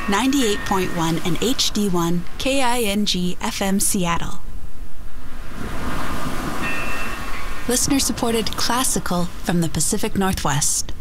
98.1 and HD1 KING FM Seattle. Listener-supported classical from the Pacific Northwest.